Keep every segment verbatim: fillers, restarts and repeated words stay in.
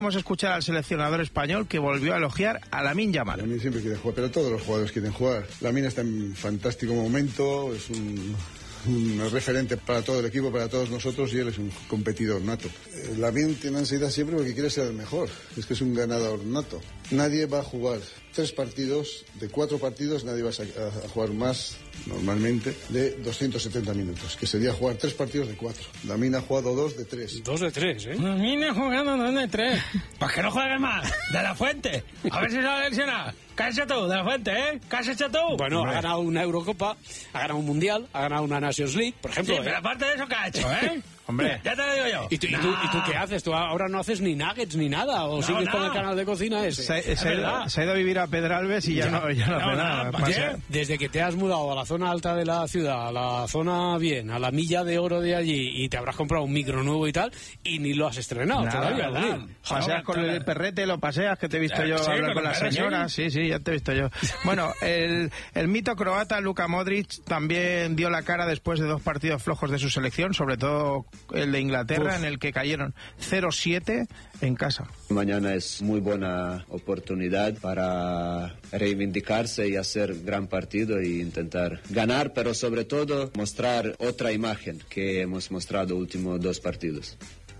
Vamos a escuchar al seleccionador español que volvió a elogiar a Lamine Yamal. Lamine siempre quiere jugar, pero todos los jugadores quieren jugar. Lamine está en fantástico momento, es un, un referente para todo el equipo, para todos nosotros, y él es un competidor nato. Eh, Lamine tiene ansiedad siempre porque quiere ser el mejor, es que es un ganador nato. Nadie va a jugar tres partidos, de cuatro partidos, nadie va a, a jugar más normalmente de doscientos setenta minutos, que sería jugar tres partidos de cuatro. Lamine ha jugado dos de tres. Dos de tres, ¿eh? Lamine ha jugado dos de tres. Pues que no juegues más. De la Fuente. A ver si se va a lesionar. ¿Qué has hecho tú, De la Fuente, eh? ¿Qué has hecho tú? Bueno, ha ganado una Eurocopa, ha ganado un Mundial, ha ganado una Nations League, por ejemplo. Sí, pero ¿eh? aparte de eso, ¿qué ha hecho, eh? Hombre, ya te lo digo yo. ¿Y tú, y, tú, ¿Y tú qué haces? ¿Tú ahora no haces ni nuggets ni nada? ¿O no, sigues no. con el canal de cocina ese? Se, se, ha ido, se ha ido a vivir a Pedralbes y ya, ya. no, ya no, no hace nada. ¿Para qué? Desde que te has mudado a la zona alta de la ciudad, a la zona bien, a la milla de oro de allí, y te habrás comprado un micro nuevo y tal, y ni lo has estrenado nada, todavía. ¿verdad? Paseas con el perrete, lo paseas, que te he visto yo sí, hablar con la señora. Sí, sí, ya te he visto yo. Bueno, el, el mito croata Luka Modric también dio la cara después de dos partidos flojos de su selección, sobre todo el de Inglaterra, Uf. en el que cayeron cero siete en casa. Mañana es muy buena oportunidad para reivindicarse y hacer gran partido e intentar ganar, pero sobre todo mostrar otra imagen que hemos mostrado últimos dos partidos.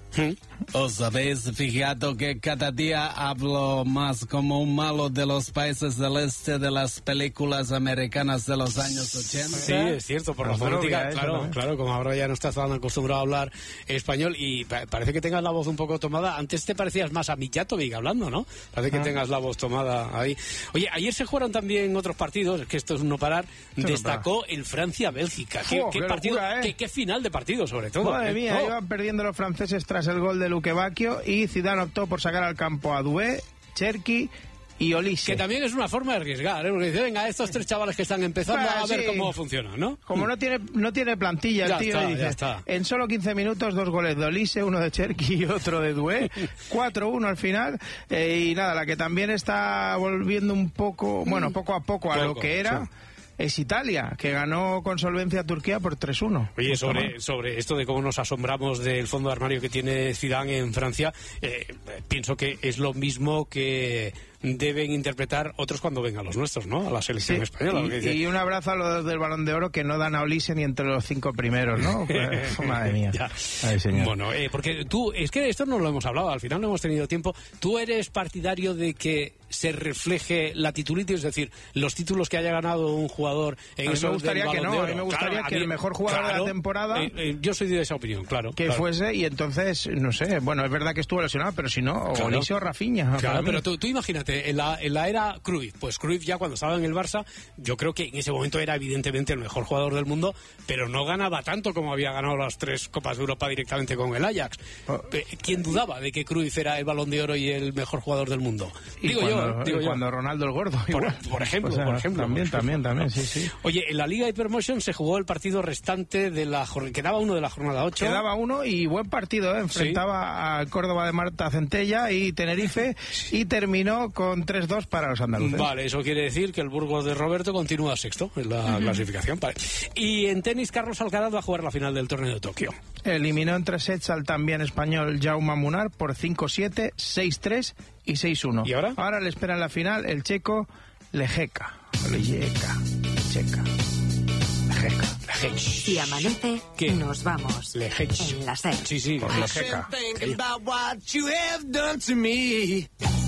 ¿Os habéis fijado que cada día hablo más como un malo de los países del este de las películas americanas de los años ochenta? Sí, es cierto, por la fonética, claro, claro, como ahora ya no estás tan acostumbrado a hablar español y pa- parece que tengas la voz un poco tomada. Antes te parecías más a Mijatovic hablando, ¿no? Parece que ah. tengas la voz tomada ahí. Oye, ayer se jugaron también otros partidos, que esto es un no parar. Sí, Destacó el Francia-Bélgica. ¿Qué, oh, qué, qué, partido, locura, ¿eh? qué, qué final de partido, sobre todo. Madre ¿eh? mía, oh. iban perdiendo los franceses tras el gol de Luque Bacchio y Zidane optó por sacar al campo a Doué, Cherki y Olise. Que también es una forma de arriesgar, ¿eh? Porque dice, venga, estos tres chavales que están empezando bueno, a ver sí. cómo funciona, ¿no? Como no tiene no tiene plantilla ya el tío, está, dice, ya está. En solo quince minutos dos goles de Olise, uno de Cherki y otro de Doué, cuatro uno al final, eh, y nada, la que también está volviendo un poco, bueno, poco a poco a poco, lo que era... Sí. Es Italia, que ganó con solvencia a Turquía por tres uno. Oye, sobre, sobre esto de cómo nos asombramos del fondo de armario que tiene Zidane en Francia, eh, pienso que es lo mismo que deben interpretar otros cuando vengan los nuestros, ¿no? A la selección sí, española. Y, dice... y un abrazo a los del Balón de Oro que no dan a Olise ni entre los cinco primeros, ¿no? Pues, madre mía. Ya. Ay, señor. Bueno, eh, porque tú, es que esto no lo hemos hablado, al final no hemos tenido tiempo. ¿Tú eres partidario de que se refleje la titulitis, es decir, los títulos que haya ganado un jugador en a mí eso me gustaría del que Balón no, de Oro? A mí me gustaría claro, que mí, el mejor jugador claro, de la temporada eh, eh, yo soy de esa opinión, claro. Que claro. fuese, y entonces, no sé, bueno, es verdad que estuvo lesionado, pero si no, claro. Olise o Rafinha. Claro, pero tú, tú imagínate, en la, en la era Cruyff, pues Cruyff ya cuando estaba en el Barça, yo creo que en ese momento era evidentemente el mejor jugador del mundo, pero no ganaba tanto como había ganado las tres Copas de Europa directamente con el Ajax. Oh. ¿Quién dudaba de que Cruyff era el Balón de Oro y el mejor jugador del mundo? Y digo cuando, yo, digo y yo. cuando Ronaldo el Gordo. Por, por ejemplo, o sea, por ejemplo. También, por ejemplo. también, también, sí, sí. Oye, en la Liga Hypermotion se jugó el partido restante de la jornada, quedaba uno de la jornada ocho. Quedaba uno y buen partido, ¿eh? Enfrentaba sí. al Córdoba de Marta Centella y Tenerife sí. y terminó con tres dos para los andaluces. Vale, eso quiere decir que el Burgos de Roberto continúa sexto en la uh-huh. clasificación. Vale. Y en tenis, Carlos Alcaraz va a jugar la final del torneo de Tokio. Eliminó en tres sets al también español Jaume Munar por cinco siete, seis tres y seis uno. ¿Y ahora? Ahora le espera en la final el checo Lejeka. Lejeka. Checa. Lejeka. Lejeka. Si amanece, ¿qué? Nos vamos. Lejeka. En la seis. Sí, sí. Por Lejeka.